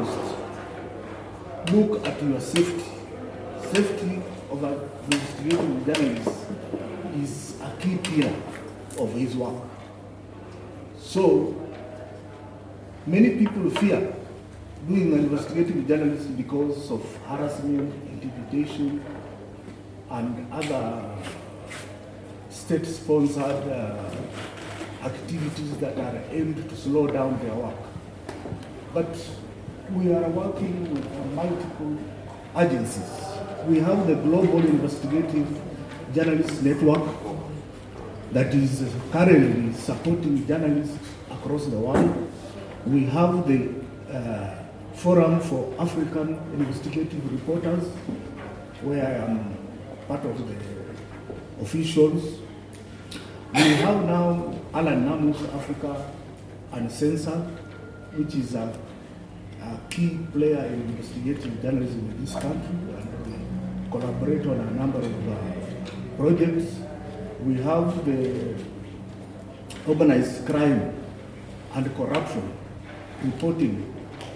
journalist, look at your safety. Safety of an investigative journalist is a key pillar of his work. So, many people fear doing investigative journalism because of harassment, intimidation, and other state-sponsored activities that are aimed to slow down their work. But we are working with multiple agencies. We have the Global Investigative Journalists Network that is currently supporting journalists across the world. We have the Forum for African Investigative Reporters, where I am part of the officials. We have now Alan Namus Africa Uncensored, which is a key player in investigative journalism in this country, and we collaborate on a number of projects. We have the Organized Crime and Corruption Reporting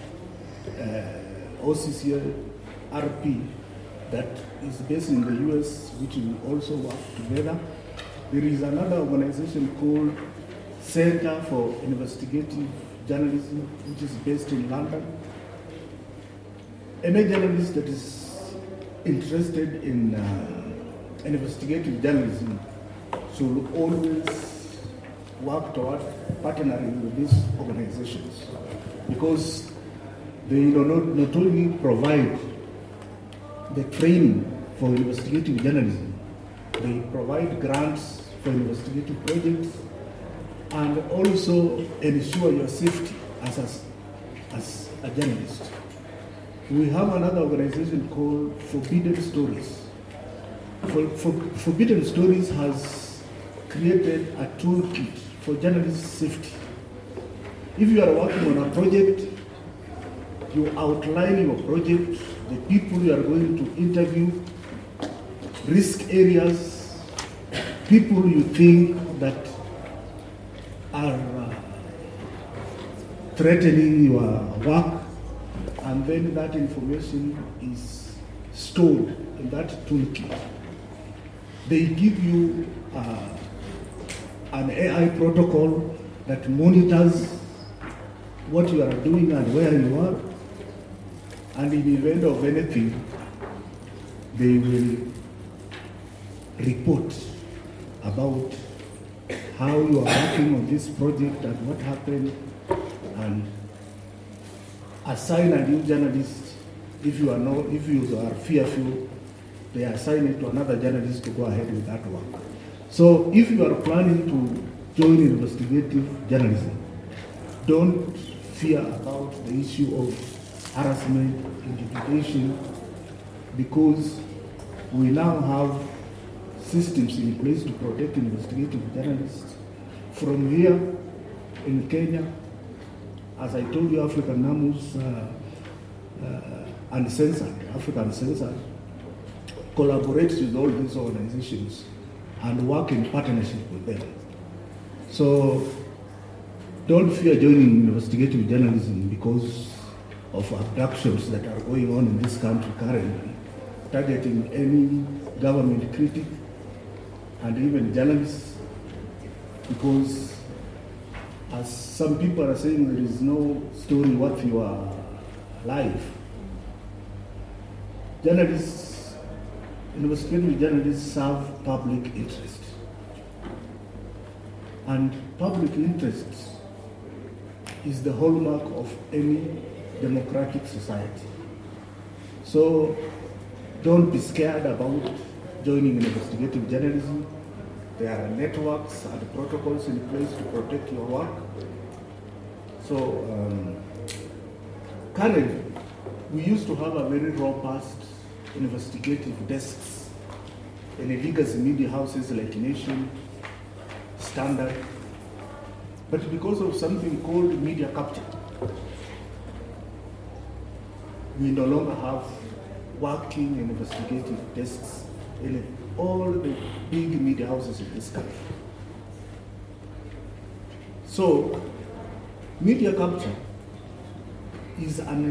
OCCRP that is based in the US, which we also work together. There is another organization called Center for Investigative Journalism, which is based in London. Any journalist that is interested in investigative journalism should always work toward partnering with these organizations, because they not only provide the training for investigative journalism, they provide grants for investigative projects and also ensure your safety as a journalist. We have another organization called Forbidden Stories. Forbidden Stories has created a toolkit for journalist safety. If you are working on a project, you outline your project, the people you are going to interview, risk areas, people you think that are threatening your work, and then that information is stored in that toolkit. They give you an AI protocol that monitors what you are doing and where you are, and in the event of anything, they will report about how you are working on this project and what happened, and assign a new journalist. If you are fearful, they assign it to another journalist to go ahead with that work. So if you are planning to join investigative journalism, don't fear about the issue of harassment, intimidation, because we now have systems in place to protect investigative journalists. From here in Kenya, as I told you, African Namus Africa Uncensored collaborates with all these organizations and work in partnership with them. So don't fear joining investigative journalism because of abductions that are going on in this country currently, targeting any government critic and even journalists, because as some people are saying, there is no story worth your life. Journalists, investigative journalists serve public interest. And public interest is the hallmark of any democratic society. So don't be scared about joining investigative journalism. There are networks and protocols in place to protect your work. So currently, we used to have a very robust investigative desks in the legacy media houses like Nation, Standard, but because of something called media capture, we no longer have working investigative desks in all the big media houses in this country. So, media capture is an